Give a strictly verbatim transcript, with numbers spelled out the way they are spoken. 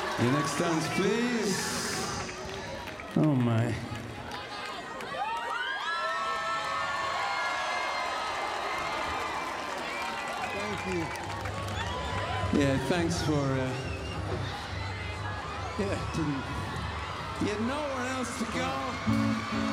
The next dance, please. Oh my. Thank you. Yeah, thanks for. Uh, yeah, didn't. You had nowhere else to go.